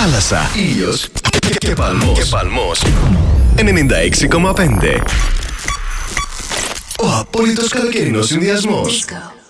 θάλασσα, ήλιος και παλμός. 96,5. Ο απόλυτος καλοκαιρινός συνδυασμός.